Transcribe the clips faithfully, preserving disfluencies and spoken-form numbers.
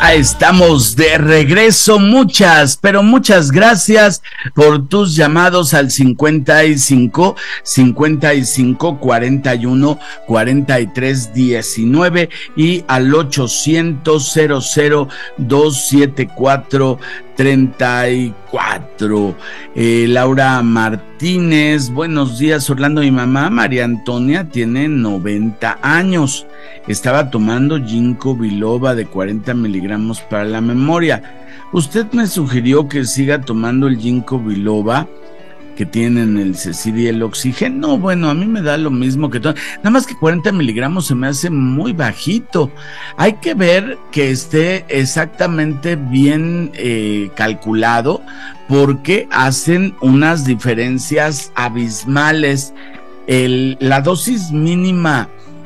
Estamos de regreso, muchas, pero muchas gracias por tus llamados al cincuenta y cinco, cincuenta y cinco, cuarenta y uno, cuarenta y tres, diecinueve y al ochocientos, cero cero, doscientos setenta y cuatro, treinta y cuatro. Eh, Laura Martínez, buenos días, Orlando. Mi mamá, María Antonia, tiene noventa años. Estaba tomando ginkgo biloba de cuarenta miligramos para la memoria. Usted me sugirió que siga tomando el ginkgo biloba que tienen el Cecil y el Oxygen. No, bueno, a mí me da lo mismo que todo. Nada más que cuarenta miligramos se me hace muy bajito. Hay que ver que esté exactamente bien eh, calculado, porque hacen unas diferencias abismales. El, la dosis mínima,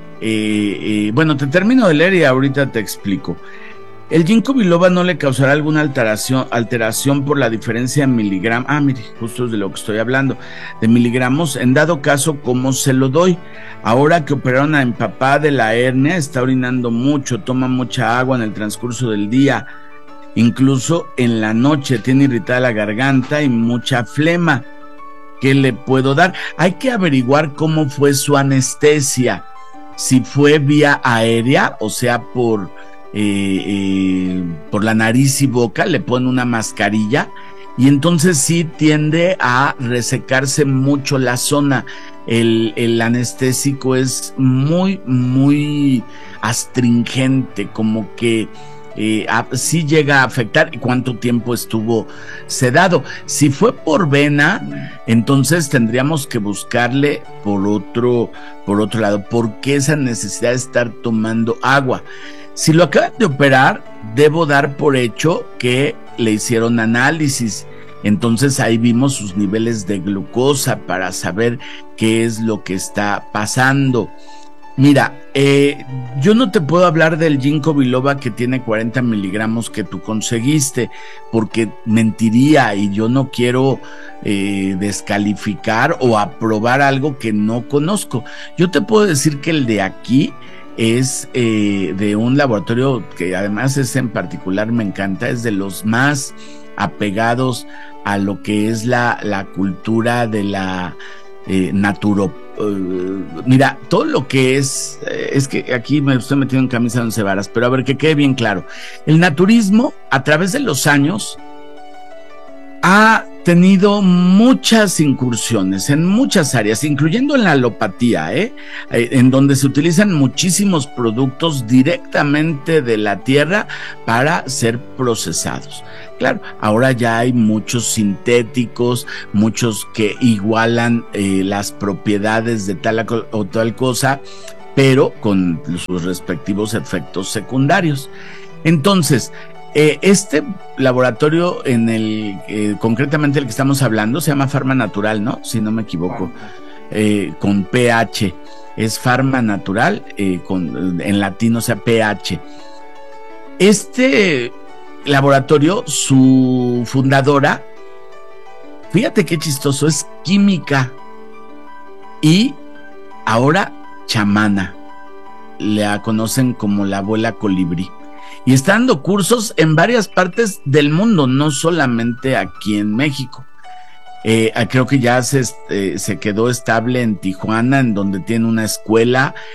eh, eh, bueno, te termino de leer y ahorita te explico. El ginkgo biloba no le causará alguna alteración, alteración por la diferencia en miligramos. Ah, mire, justo es de lo que estoy hablando, de miligramos, en dado caso, ¿cómo se lo doy? Ahora que operaron a mi papá de la hernia, está orinando mucho, toma mucha agua en el transcurso del día, incluso en la noche, tiene irritada la garganta y mucha flema. ¿Qué le puedo dar? Hay que averiguar cómo fue su anestesia, si fue vía aérea, o sea, por... Eh, eh, por la nariz y boca, le ponen una mascarilla y entonces sí tiende a resecarse mucho la zona. El, el anestésico es muy, muy astringente, como que eh, a, sí llega a afectar. ¿Cuánto tiempo estuvo sedado? Si fue por vena, entonces tendríamos que buscarle por otro, por otro lado. ¿Por qué esa necesidad de estar tomando agua? Si lo acaban de operar, debo dar por hecho que le hicieron análisis. Entonces ahí vimos sus niveles de glucosa para saber qué es lo que está pasando. Mira, eh, yo no te puedo hablar del ginkgo biloba que tiene cuarenta miligramos que tú conseguiste, porque mentiría y yo no quiero eh, descalificar o aprobar algo que no conozco. Yo te puedo decir que el de aquí es eh, de un laboratorio que además es en particular, me encanta, es de los más apegados a lo que es la, la cultura de la eh, naturo. Uh, mira, todo lo que es, eh, es que aquí me estoy metiendo en camisa de once varas, pero a ver que quede bien claro. El naturismo, a través de los años, ha tenido muchas incursiones en muchas áreas, incluyendo en la alopatía, ¿eh? en donde se utilizan muchísimos productos directamente de la tierra para ser procesados. Claro, ahora ya hay muchos sintéticos, muchos que igualan eh, las propiedades de tal o tal cosa, pero con sus respectivos efectos secundarios. Entonces, Eh, este laboratorio en el, eh, concretamente el que estamos hablando, se llama Pharma Natural, ¿no? Si no me equivoco, eh, con P H, es Pharma Natural, eh, con, en latino, o sea, P H. Este laboratorio, su fundadora, fíjate qué chistoso, es química y ahora chamana, la conocen como la abuela colibrí. Y está dando cursos en varias partes del mundo, no solamente aquí en México. Eh, creo que ya se, eh, se quedó estable en Tijuana, en donde tiene una escuela